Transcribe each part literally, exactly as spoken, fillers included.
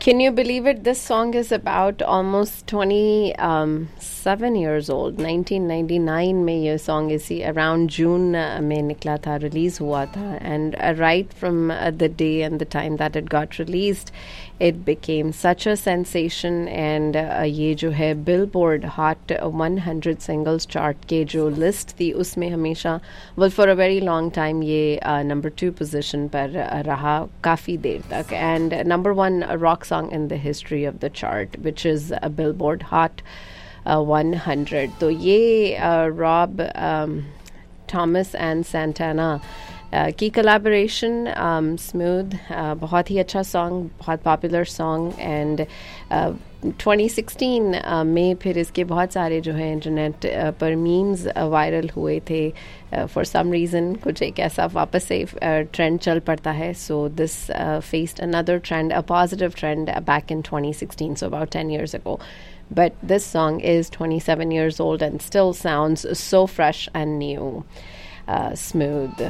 Can you believe it? This song is about almost twenty-seven years old. nineteen ninety-nine में ये song इसी around June uh, में निकला था, release हुआ था. And uh, right from uh, the day and the time that it got released, it became such a sensation. And uh, ये जो है Billboard Hot one hundred Singles Chart के जो list थी उसमें हमेशा, well for a very long time ये uh, number two position पर uh, रहा काफ़ी देर तक. And uh, number one uh, rock song in the history of the chart, which is a Billboard Hot uh, one hundred. तो ये uh, Rob um, Thomas and Santana uh, की collaboration, um, Smooth, uh, बहुत ही अच्छा song, बहुत popular song. And uh, twenty sixteen uh, में फिर इसके बहुत सारे जो है इंटरनेट uh, पर मीम्स वायरल हुए थे. फॉर सम रीज़न कुछ एक ऐसा वापस से ट्रेंड चल पड़ता है. So this faced another trend, a positive trend back in twenty sixteen, so about ten years ago. But this song is twenty-seven years old and still sounds so fresh and new. Uh, Smooth.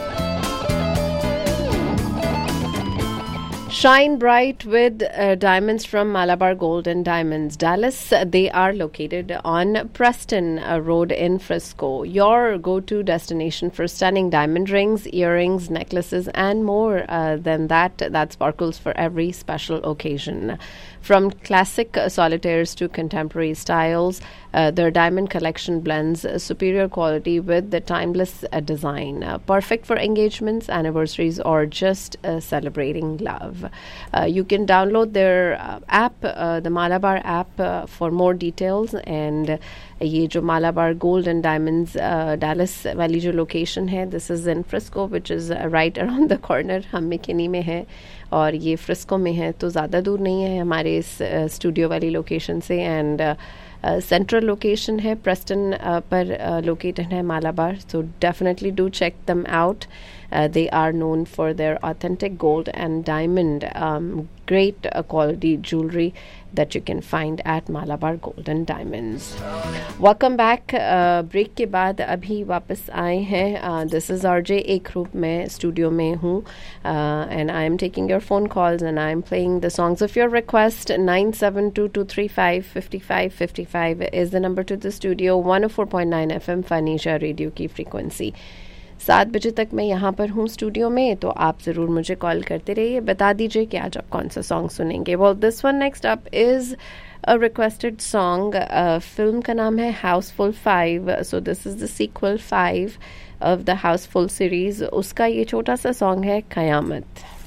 Shine bright with uh, diamonds from Malabar Gold and Diamonds, Dallas. They are located on Preston uh, Road in Frisco. Your go-to destination for stunning diamond rings, earrings, necklaces, and more uh, than that, that sparkles for every special occasion. From classic uh, solitaires to contemporary styles, uh, their diamond collection blends uh, superior quality with the timeless uh, design. Uh, perfect for engagements, anniversaries, or just uh, celebrating love. Uh, you can download their uh, app, uh, the Malabar app, uh, for more details. And uh, ये जो Malabar Gold and Diamonds uh, Dallas वाली जो location है, this is in Frisco, which is uh, right around the corner. हम McKinney में है और ये Frisco में है, तो ज़्यादा दूर नहीं है हमारे इस स्टूडियो वाली लोकेशन से. एंड सेंट्रल लोकेशन है, प्रेस्टन पर लोकेटेड है Malabar. So definitely do check them out. Uh, they are known for their authentic gold and diamond, um, great uh, quality jewelry that you can find at Malabar Gold and Diamonds. Welcome back. Uh, break के बाद अभी वापस आए हैं. Uh, this is R J Ekroop. मैं studio में हूँ uh, and I am taking your phone calls and I am playing the songs of your request. nine seven two two three five five five five five is the number to the studio. one oh four point nine F M Fanisha Radio की frequency. सात बजे तक मैं यहाँ पर हूँ studio में, तो आप ज़रूर मुझे कॉल करते रहिए. बता दीजिए कि आज आप कौन सा सॉन्ग सुनेंगे. Well, this one next up is a requested song. Film का नाम है Housefull five. So this is the sequel five of the Housefull series. उसका ये छोटा सा सॉन्ग है क़यामत.